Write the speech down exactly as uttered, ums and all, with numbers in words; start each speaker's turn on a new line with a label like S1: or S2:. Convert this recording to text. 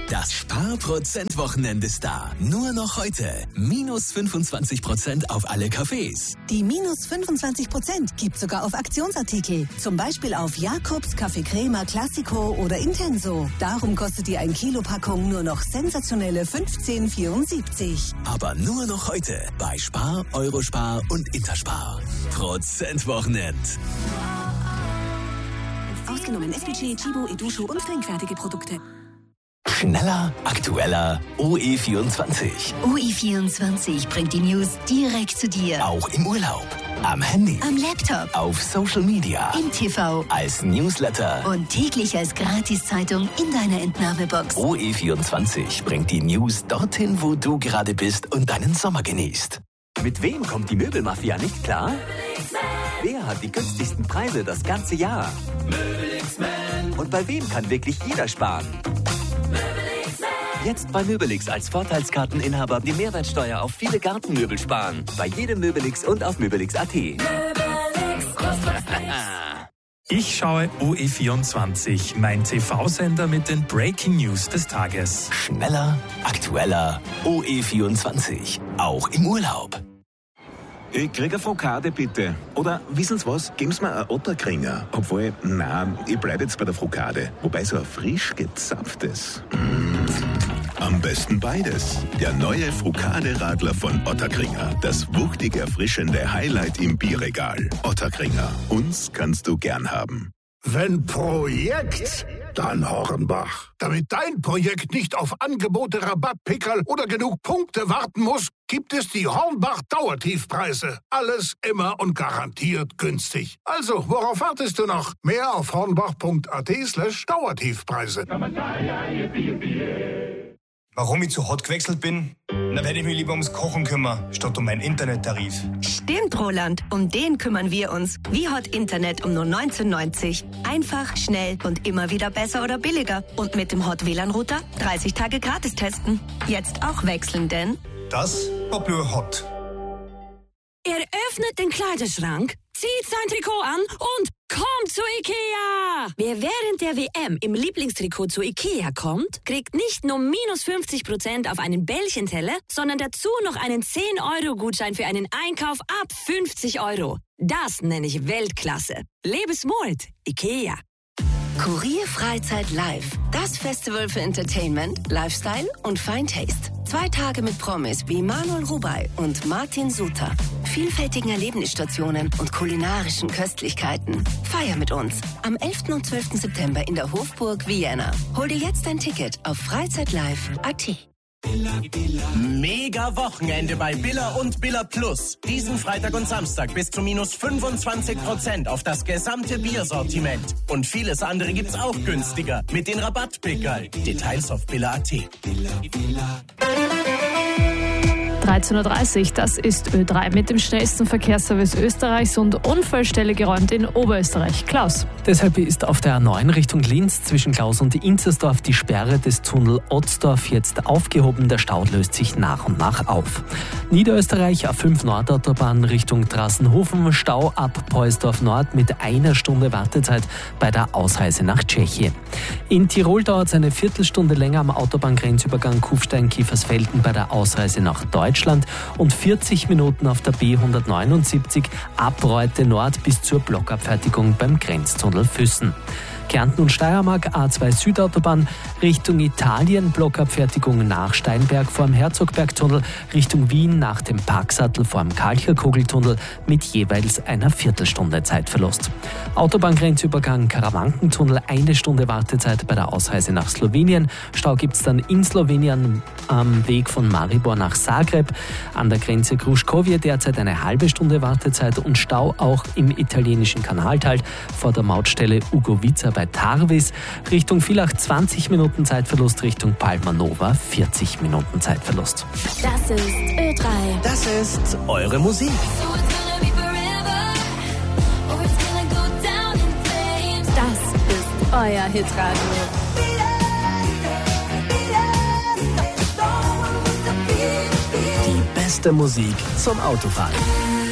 S1: Das Spar-Prozent-Wochenende ist da. Nur noch heute. Minus fünfundzwanzig Prozent auf alle Cafés.
S2: Die minus fünfundzwanzig Prozent gibt sogar auf Aktionsartikel. Zum Beispiel auf Jakobs, Café Crema, Classico oder Intenso. Darum kostet die ein Kilo Packung nur noch sensationelle fünfzehn vierundsiebzig.
S1: Aber nur noch heute bei Spar, Eurospar und Interspar. Prozent-Wochenend.
S2: Ausgenommen F P G, Chibo, Edusho und trinkfertige Produkte.
S1: Schneller, aktueller, O E vierundzwanzig.
S3: O E vierundzwanzig bringt die News direkt zu dir.
S1: Auch im Urlaub, am Handy,
S3: am Laptop,
S1: auf Social Media,
S3: im T V,
S1: als Newsletter
S3: und täglich als Gratiszeitung in deiner Entnahmebox.
S1: O E vierundzwanzig bringt die News dorthin, wo du gerade bist und deinen Sommer genießt.
S4: Mit wem kommt die Möbelmafia nicht klar? Wer hat die günstigsten Preise das ganze Jahr? Und bei wem kann wirklich jeder sparen? Jetzt bei Möbelix als Vorteilskarteninhaber die Mehrwertsteuer auf viele Gartenmöbel sparen. Bei jedem Möbelix und auf möbelix punkt at.
S5: Ich schaue O E vierundzwanzig, mein T V-Sender mit den Breaking News des Tages.
S1: Schneller, aktueller, O E vierundzwanzig, auch im Urlaub.
S6: Ich krieg eine Frokade, bitte. Oder, wissen Sie was, geben Sie mir einen Otterkringer. Obwohl, nein, ich bleib jetzt bei der Frokade. Wobei so ein frisch gezapftes. Mm.
S7: Am besten beides. Der neue Frokade-Radler von Otterkringer. Das wuchtig erfrischende Highlight im Bierregal. Otterkringer. Uns kannst du gern haben.
S8: Wenn Projekt, dann Hornbach. Damit dein Projekt nicht auf Angebote, Rabattpickerl oder genug Punkte warten muss, gibt es die Hornbach-Dauertiefpreise. Alles immer und garantiert günstig. Also, worauf wartest du noch? Mehr auf hornbach punkt at slash Dauertiefpreise.
S9: Warum ich zu hot gewechselt bin? Da werde ich mich lieber ums Kochen kümmern, statt um meinen Internettarif.
S10: Stimmt, Roland. Um den kümmern wir uns. Wie Hot Internet um nur neunzehn neunzig. Einfach, schnell und immer wieder besser oder billiger. Und mit dem Hot W L A N-Router dreißig Tage gratis testen. Jetzt auch wechseln, denn...
S9: Das war Blue Hot.
S11: Er öffnet den Kleiderschrank, zieht sein Trikot an und kommt zu Ikea! Wer während der W M im Lieblingstrikot zu Ikea kommt, kriegt nicht nur minus fünfzig Prozent auf einen Bällchenteller, sondern dazu noch einen zehn Euro Gutschein für einen Einkauf ab fünfzig Euro. Das nenne ich Weltklasse. Lebe smart, Ikea.
S10: Kurier Freizeit Live. Das Festival für Entertainment, Lifestyle und Fine Taste. Zwei Tage mit Promis wie Manuel Rubey und Martin Suter. Vielfältigen Erlebnisstationen und kulinarischen Köstlichkeiten. Feier mit uns am elften und zwölften September in der Hofburg Vienna. Hol dir jetzt ein Ticket auf freizeitlive punkt at.
S12: Mega Wochenende bei Billa und Billa Plus. Diesen Freitag und Samstag bis zu minus fünfundzwanzig Prozent auf das gesamte Biersortiment. Und vieles andere gibt's auch günstiger mit den Rabattpickerl. Details auf billa punkt at.
S13: dreizehn Uhr dreißig, das ist Ö drei mit dem schnellsten Verkehrsservice Österreichs und Unfallstelle geräumt in Oberösterreich. Klaus.
S14: Deshalb ist auf der A neun Richtung Linz zwischen Klaus und Inzersdorf die Sperre des Tunnel Otzdorf jetzt aufgehoben. Der Stau löst sich nach und nach auf. Niederösterreich A fünf Nordautobahn Richtung Drassenhofen, Stau ab Poisdorf Nord mit einer Stunde Wartezeit bei der Ausreise nach Tschechien. In Tirol dauert es eine Viertelstunde länger am Autobahngrenzübergang Kufstein-Kiefersfelden bei der Ausreise nach Deutschland und vierzig Minuten auf der B hundertneunundsiebzig ab Reute Nord bis zur Blockabfertigung beim Grenztunnel Füssen. Kärnten und Steiermark A zwei Südautobahn Richtung Italien, Blockabfertigung nach Steinberg vor dem Herzogbergtunnel, Richtung Wien nach dem Parksattel vor dem Kalcherkugeltunnel mit jeweils einer Viertelstunde Zeitverlust. Autobahngrenzübergang Karawankentunnel, eine Stunde Wartezeit bei der Ausreise nach Slowenien. Stau gibt's dann in Slowenien am Weg von Maribor nach Zagreb. An der Grenze Gruškovje derzeit eine halbe Stunde Wartezeit und Stau auch im italienischen Kanaltal vor der Mautstelle Ugovica bei Tarvis. Richtung Villach zwanzig Minuten Zeitverlust, Richtung Palma Nova vierzig Minuten Zeitverlust.
S3: Das ist Ö drei.
S12: Das ist eure Musik.
S3: Das ist euer Hitradio.
S12: Die beste Musik zum Autofahren.